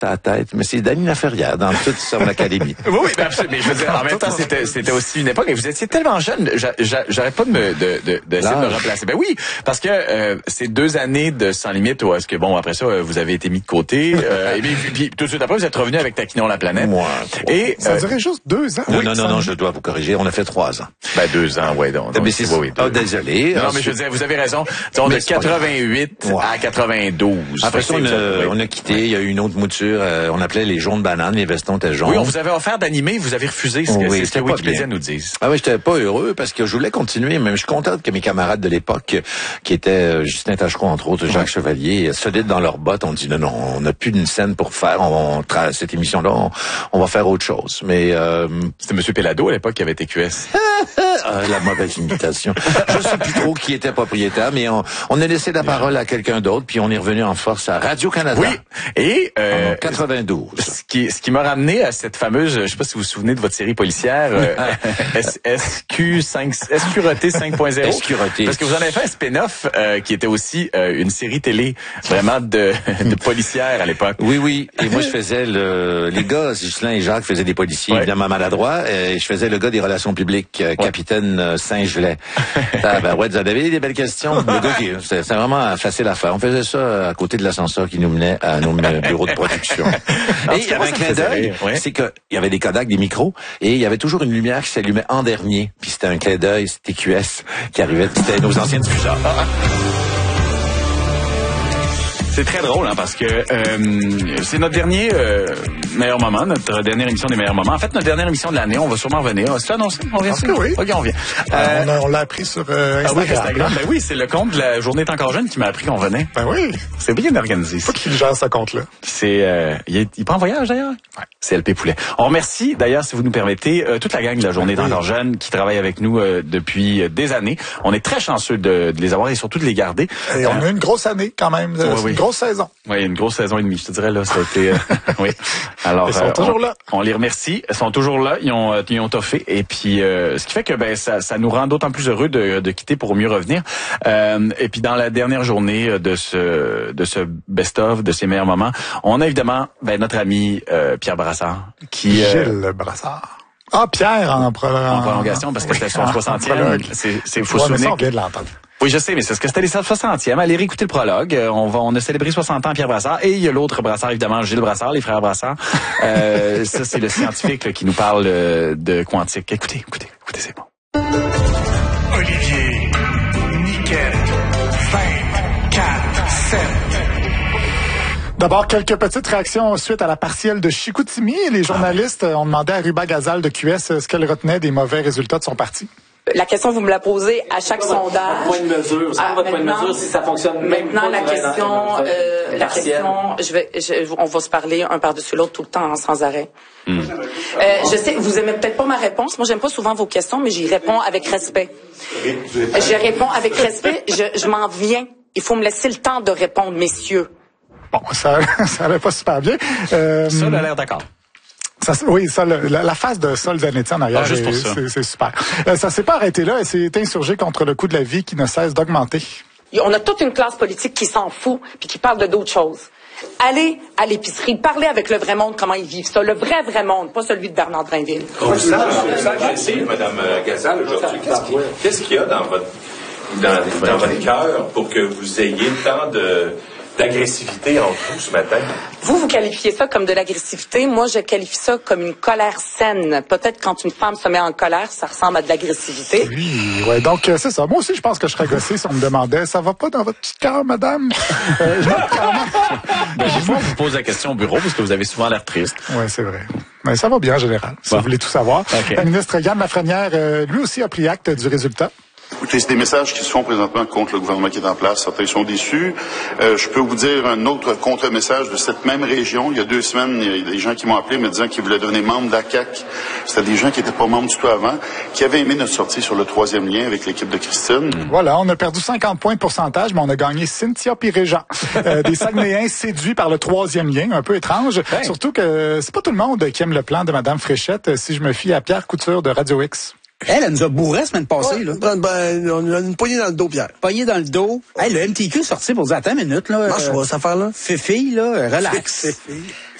ta tête, mais c'est Dany Laferrière dans toute son académie. Oui, ben absolument. Mais je veux dire, en même temps, c'était aussi une époque et vous étiez tellement jeune, j'arrête pas d'essayer de me remplacer. Ben oui, parce que ces 2 années de Sans Limite, où est-ce que bon après ça vous avez été mis de côté, et puis tout de suite après vous êtes revenu avec Taquinons la planète. Moi. Et ça durait juste 2 ans. Non, je dois vous corriger. On a fait 3 ans. Ben 2 ans, ouais. Donc oui. Oh, désolé. Non, mais je veux dire, vous avez raison. Disons, de 88 à 92. Après ça, on a quitté. Il y a eu une autre mouture. On appelait les jaunes bananes. Les vestons étaient jaunes. Oui, on vous avait offert d'animer. Vous avez refusé ce que Wikipédia nous dise. Ah oui, j'étais pas heureux parce que je voulais continuer. Mais je suis content que mes camarades de l'époque, qui étaient Justin Tachereau, entre autres, Jacques Chevalier, solides dans leurs bottes, ont dit non, on n'a plus d'une scène pour faire. Cette émission-là, on va faire autre chose. Mais c'était M. Pellado à l'époque qui avait été QS. La mauvaise imitation. Je sais plus trop qui était propriétaire, mais on a laissé la parole à quelqu'un d'autre, puis on est revenu en force à Radio-Canada. Oui. Et en 92. Ce qui m'a ramené à cette fameuse, je sais pas si vous vous souvenez de votre série policière Escuroté 5.0. Escuroté. Parce que vous en avez fait un spin-off qui était aussi une série télé vraiment de policière à l'époque. Oui. Et moi je faisais les gars, Ghislain et Jacques faisaient des policiers évidemment maladroits, et je faisais le gars des relations publiques, capitaine Saint-Gelais. Ouais, vous avez des belles questions. Le gars c'est vraiment facile à faire. On faisait ça à côté de l'ascenseur qui nous menait à nos bureaux de production. Et il y avait un clin d'œil, c'est que il y avait des Kodak, des micros, et il y avait toujours une lumière qui s'allumait en dernier. Puis c'était un clin d'œil, c'était QS qui arrivait, c'était nos anciens diffuseurs. C'est très drôle, hein, parce que c'est notre dernier meilleur moment, notre dernière émission des meilleurs moments. En fait, notre dernière émission de l'année, on va sûrement revenir. C'est annoncé? On vient? Oui. OK, on vient. On l'a appris sur Instagram. Ben oui, c'est le compte de la Journée est encore jeune qui m'a appris qu'on venait. Ben oui. C'est bien organisé. Faut qu'il gère ce compte-là. Il part en voyage, d'ailleurs? Ouais. C'est LP Poulet. On remercie, d'ailleurs, si vous nous permettez, toute la gang de la Journée est encore jeune qui travaille avec nous depuis des années. On est très chanceux de les avoir et surtout de les garder. Et on a une grosse année, quand même. Une grosse saison. Oui, une grosse saison et demie, je te dirais, là. Ça a été, oui. Alors, ils sont toujours là. On les remercie. Ils sont toujours là. Ils ont toffé. Et puis, ce qui fait que, ça nous rend d'autant plus heureux de quitter pour mieux revenir. Et puis, dans la dernière journée de ce best-of, de ces meilleurs moments, on a évidemment, notre ami, Pierre Brassard, Gilles Brassard. Ah, Pierre en prolongation, parce que c'était son 60e. C'est faux souvenir. On vient de l'entendre. Oui, je sais, mais c'est ce que c'était les 60e. Allez réécouter le prologue. On a célébré 60 ans Pierre Brassard. Et il y a l'autre Brassard, évidemment, Gilles Brassard, les frères Brassard. Ça, c'est le scientifique là, qui nous parle de quantique. Écoutez, c'est bon. Olivier, Nickel, 24, 7. D'abord, quelques petites réactions suite à la partielle de Chicoutimi. Les journalistes ont demandé à Ruba Gazal de QS ce qu'elle retenait des mauvais résultats de son parti. La question, vous me la posez à chaque sondage. Votre point de mesure, c'est votre point de mesure si ça fonctionne même maintenant, pas. La question, on va se parler un par-dessus l'autre tout le temps, sans arrêt. Je sais, vous aimez peut-être pas ma réponse. Moi, j'aime pas souvent vos questions, mais j'y réponds avec respect. Je réponds avec respect. Je m'en viens. Il faut me laisser le temps de répondre, messieurs. Bon, ça allait pas super bien. Ça a l'air d'accord. La phase de Sol Zanetti en arrière, c'est super. Ça s'est pas arrêté là, elle s'est insurgée contre le coût de la vie qui ne cesse d'augmenter. On a toute une classe politique qui s'en fout puis qui parle de d'autres choses. Allez à l'épicerie, parlez avec le vrai monde comment ils vivent ça, le vrai monde, pas celui de Bernard Drinville. On le sent, Mme Gazal, aujourd'hui. Qu'est-ce qu'il y a dans votre cœur pour que vous ayez tant d'agressivité en vous ce matin? Vous qualifiez ça comme de l'agressivité. Moi, je qualifie ça comme une colère saine. Peut-être quand une femme se met en colère, ça ressemble à de l'agressivité. Oui, ouais. Donc, c'est ça. Moi aussi, je pense que je serais gossé si on me demandait, ça va pas dans votre petit cœur, madame? Des fois, on vous pose la question au bureau parce que vous avez souvent l'air triste. Oui, c'est vrai. Mais ça va bien en général, si vous voulez tout savoir. Okay. Le ministre Yann Lafrenière, lui aussi, a pris acte du résultat. Écoutez, c'est des messages qui se font présentement contre le gouvernement qui est en place. Certains sont déçus. Je peux vous dire un autre contre-message de cette même région. Il y a 2 semaines, il y a des gens qui m'ont appelé me disant qu'ils voulaient devenir membres de la CAQ. C'était des gens qui n'étaient pas membres du tout avant, qui avaient aimé notre sortie sur le 3e lien avec l'équipe de Christine. Voilà, on a perdu 50 points de pourcentage, mais on a gagné Cynthia puis Régent. Des Saguenayens séduits par le 3e lien, un peu étrange. Hey. Surtout que c'est pas tout le monde qui aime le plan de Mme Fréchette, si je me fie à Pierre Couture de Radio X. Elle nous a bourré la semaine passée, là. On a une poignée dans le dos, Pierre. Poignée dans le dos. Hey, le MTQ est sorti pour dire, attends une minute, là. Marche, cette affaire-là. Fille, là, relax.